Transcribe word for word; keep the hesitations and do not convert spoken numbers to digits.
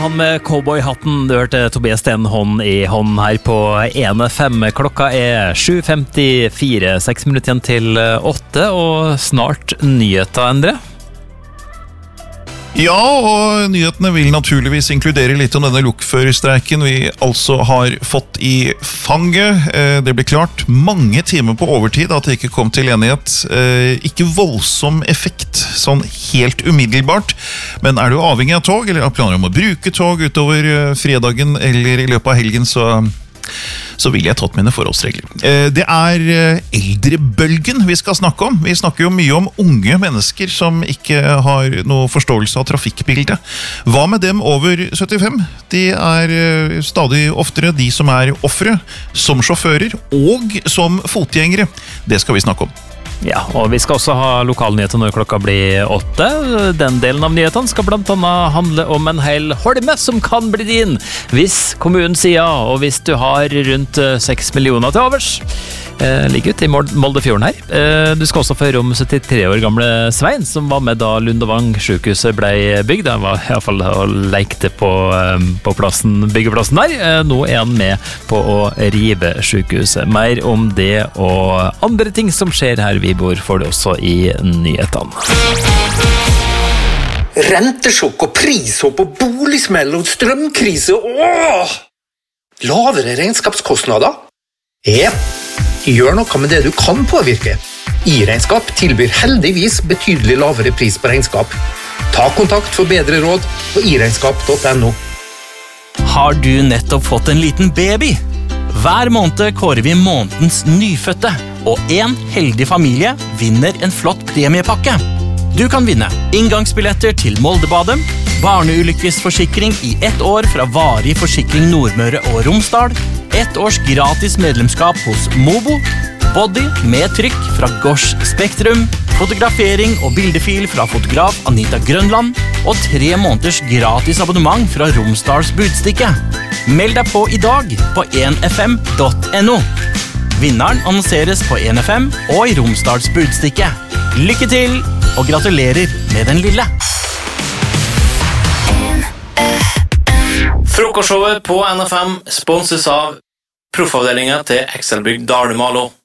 Han med cowboyhatten, du hørte Tobias Sten hånd i hånd her på en fem. Klokka er sju femtifire, seks minutter igjen til åtte, og snart nyheter, Endre. Ja, og nyhetene vil naturligvis inkludere litt om denne lokførerstreiken vi altså har fått i fanget. Det ble klart mange timer på overtid at det ikke kom til enighet. Ikke voldsom effekt, sånn helt umiddelbart. Men er du avhengig av tog, eller har planer om å bruke tog utover fredagen eller i løpet av helgen, så... så vil jeg tatt mine forholdsregler. Det er eldrebølgen vi skal snakke om. Vi snakker jo mye om unge mennesker som ikke har noe forståelse av trafikkbildet. Hva med dem over syttifem? De er stadig oftere de som er offre, som sjåfører og som fotgjengere. Det skal vi snakke om. Ja, og vi skal også ha lokalnyheter når klokka blir åtte. Den delen av nyhetene skal blant annet handle om en hel holme som kan bli din, hvis kommunen sier ja, og hvis du har rundt seks millioner til overs. Eh, ligger ute i Moldefjorden her. Eh, du skal også få høre om syttitre år gamle Svein, som var med da Lundevang sykehuset ble bygd. Han var i hvert fall og lekte på, eh, på plassen, byggeplassen der. Eh, nå er han med på å rive sykehuset. Mer om det og andre ting som skjer her vi bor, får du også i nyhetene. Rentesjokk og prishopp og boligsmell og strømkrise. Åh! Lavere regnskapskostnader? Ja. Gjør noe med det du kan påvirke. I-regnskap tilbyr heldigvis betydelig lavere pris på regnskap. Ta kontakt for bedre råd på i regnskap punktum no. Har du nettopp fått en liten baby? Hver måned kårer vi månedens nyfødte, og en heldig familie vinner en flott premiepakke. Du kan vinne inngangsbilletter til Moldebadet, barneulykkesforsikring i ett år fra Varig Forsikring Nordmøre og Romsdal, ett års gratis medlemskap hos Mobo, body med trykk fra Gors Spektrum, fotografering og bildefil fra fotograf Anita Grønland, og tre måneders gratis abonnement fra Romsdals Budstikke. Meld deg på i dag på en f m punktum no. Vinneren annonseres på en f m og i Romsdals Budstikke. Lykke til, og gratulerer med den lille! Frokostshowet på N F M sponses av proffavdelingen til Excelbygg Dale Malo.